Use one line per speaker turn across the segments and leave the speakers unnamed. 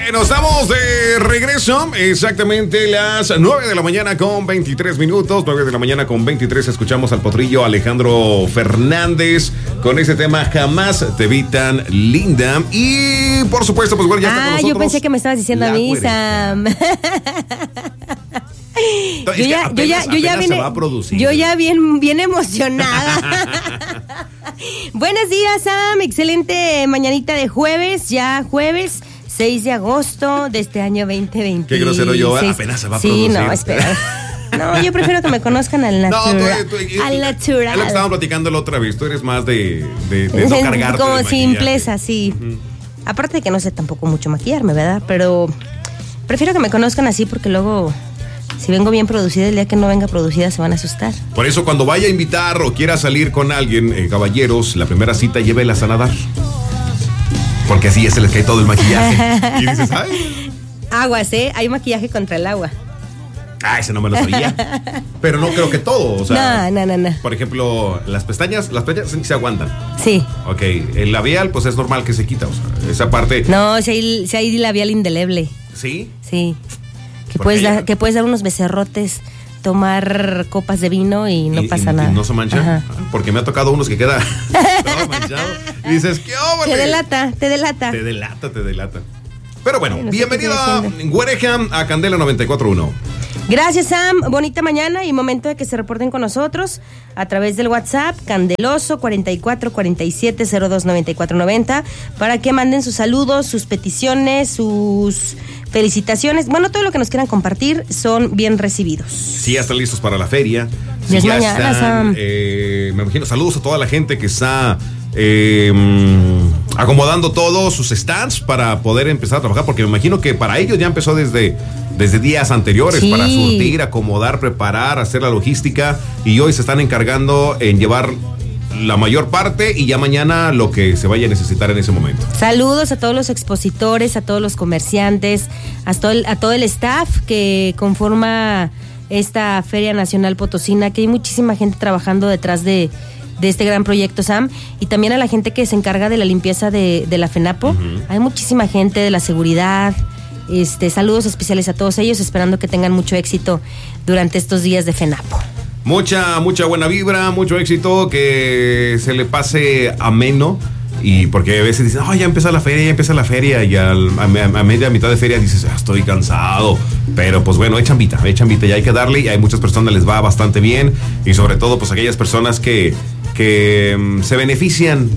Bueno, estamos de regreso, exactamente las 9 de la mañana con 23 minutos, 9 de la mañana con 23, escuchamos al potrillo Alejandro Fernández con ese tema Jamás te vi tan linda. Y por supuesto, pues bueno, ya está con nosotros.
Yo pensé que me estabas diciendo a mí, Sam. Yo ya bien emocionada. Buenos días, Sam. Excelente mañanita de jueves, ya jueves 6 de agosto de este año 2020.
Qué grosero yo, apenas se va a producir.
Sí, no, espera. No, yo prefiero que me conozcan al natural. Al natural.
Es lo que estábamos platicando la otra vez. Tú eres más de no cargarte.
Como simpleza, sí. Aparte de que no sé tampoco mucho maquillarme, ¿verdad? Pero prefiero que me conozcan así porque luego, si vengo bien producida, el día que no venga producida se van a asustar.
Por eso cuando vaya a invitar o quiera salir con alguien, caballeros, la primera cita llévelas a nadar. Porque así ya se les cae todo el maquillaje. Y dices, ay.
Aguas, hay maquillaje contra el agua.
Ah, ese no me lo sabía. Pero no creo que todo, o sea.
No.
Por ejemplo, las pestañas sí se aguantan.
Sí.
Ok, el labial, pues es normal que se quita, o sea, esa parte.
No, si hay labial indeleble.
¿Sí?
Sí. Que puedes dar unos becerrotes, tomar copas de vino y no pasa nada.
¿Y no se mancha? Ajá. Porque me ha tocado unos que queda todo manchado. Y dices, ¿qué óvale?
Te delata.
Te delata. Pero bueno, bienvenido a Guerejam, a Candela 94.1.
Gracias, Sam. Bonita mañana y momento de que se reporten con nosotros a través del WhatsApp Candeloso 4447029490 para que manden sus saludos, sus peticiones, sus felicitaciones. Bueno, todo lo que nos quieran compartir son bien recibidos.
Sí, ya están listos para la feria.
Sí, es mañana, Sam.
Me imagino, saludos a toda la gente que está acomodando todos sus stands para poder empezar a trabajar, porque me imagino que para ellos ya empezó desde días anteriores, sí, para surtir, acomodar, preparar, hacer la logística, y hoy se están encargando en llevar la mayor parte y ya mañana lo que se vaya a necesitar en ese momento.
Saludos a todos los expositores, a todos los comerciantes, a todo el staff que conforma esta Feria Nacional Potosina, que hay muchísima gente trabajando detrás de este gran proyecto, Sam, y también a la gente que se encarga de la limpieza de la FENAPO. Uh-huh. Hay muchísima gente de la seguridad. Saludos especiales a todos ellos, esperando que tengan mucho éxito durante estos días de FENAPO.
Mucha buena vibra, mucho éxito, que se le pase ameno. Y porque a veces dicen, ya empieza la feria, y a mitad de feria dices, estoy cansado. Pero pues bueno, hay chambita, ya hay que darle, y hay muchas personas les va bastante bien, y sobre todo pues aquellas personas que se benefician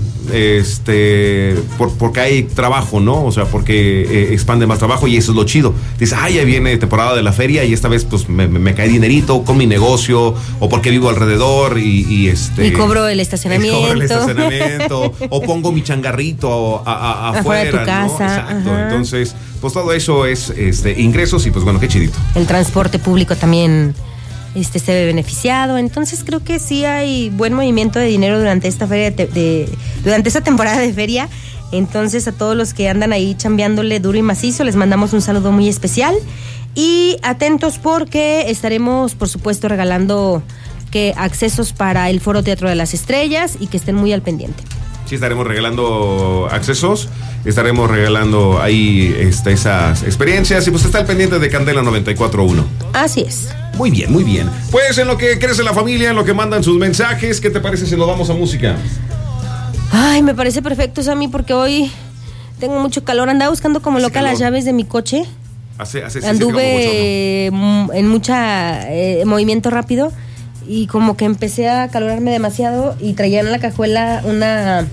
porque hay trabajo, ¿no? O sea, porque expande más trabajo, y eso es lo chido. Dices, ya viene temporada de la feria, y esta vez pues me cae dinerito con mi negocio, o porque vivo alrededor, y
cobro el estacionamiento.
O pongo mi changarrito afuera
de tu casa,
¿no? Exacto.
Ajá.
Entonces, pues todo eso es ingresos, y pues bueno, qué chidito.
El transporte público también se ve beneficiado. Entonces creo que sí hay buen movimiento de dinero durante esta feria durante esta temporada de feria. Entonces, a todos los que andan ahí chambeándole duro y macizo, les mandamos un saludo muy especial, y atentos porque estaremos, por supuesto, regalando accesos para el Foro Teatro de las Estrellas, y que estén muy al pendiente.
Sí, estaremos regalando accesos, estaremos regalando ahí esas experiencias, y pues está al pendiente de Candela 94.1.
Así es.
Muy bien. Pues en lo que crece la familia, en lo que mandan sus mensajes, ¿qué te parece si nos vamos a música?
Ay, me parece perfecto, Sammy, porque hoy tengo mucho calor. Andaba buscando como loca las llaves de mi coche. Anduve en mucha movimiento rápido, y como que empecé a calorarme demasiado, y traía en la cajuela una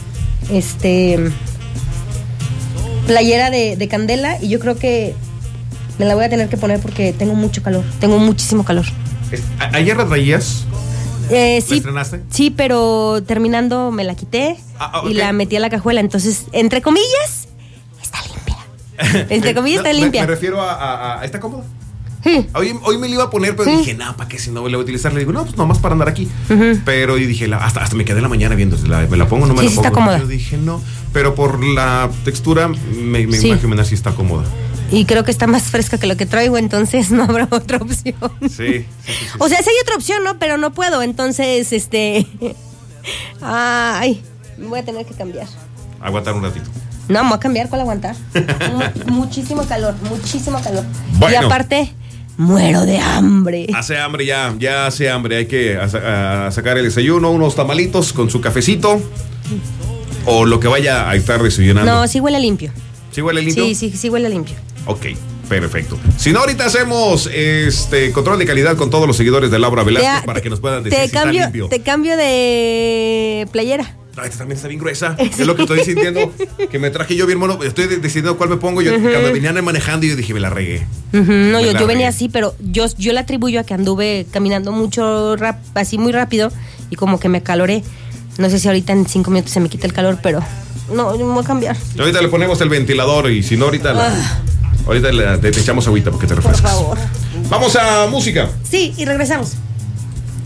playera de Candela, y yo creo que me la voy a tener que poner porque tengo mucho calor, tengo muchísimo calor.
¿Ayer la traías?
Sí,
¿la estrenaste?
Sí, pero terminando me la quité y la metí a la cajuela, entonces, entre comillas, está limpia. Entre comillas, está limpia.
Me refiero a ¿está cómoda?
Sí.
Hoy me la iba a poner, pero dije, ¿para qué si no la voy a utilizar? Le digo, no, pues nomás para andar aquí. Uh-huh. Pero y dije, hasta me quedé en la mañana viendo, ¿me la pongo o no me la pongo?
Sí, está cómoda.
Yo dije, no, pero por la textura me imagino si está cómoda.
Y creo que está más fresca que lo que traigo, entonces no habrá otra opción.
Sí.
O sea, sí hay otra opción, ¿no? Pero no puedo, entonces, voy a tener que cambiar.
Aguantar un ratito.
No, me voy a cambiar, ¿cuál aguantar? Muchísimo calor, muchísimo calor.
Bueno.
Y aparte, muero de hambre.
Hace hambre ya hace hambre. Hay que sacar el desayuno, unos tamalitos con su cafecito o lo que vaya a estar desayunando.
No, sí huele limpio.
¿Sí huele limpio?
Sí huele limpio.
Ok, perfecto. Si no, ahorita hacemos control de calidad con todos los seguidores de Laura Velázquez para que nos puedan decir si está limpio.
Te cambio de playera.
No, esta también está bien gruesa. Es lo que estoy sintiendo. Que me traje yo bien mono. Estoy decidiendo cuál me pongo. Yo cuando venían manejando, yo dije, me la regué.
No, yo venía así, pero yo la atribuyo a que anduve caminando mucho, así muy rápido. Y como que me caloré. No sé si ahorita en 5 minutos se me quita el calor, pero no, yo me voy a cambiar.
Ahorita le ponemos el ventilador y si no, ahorita te echamos agüita porque te refrescas.
Por favor.
Vamos a música.
Sí, y regresamos.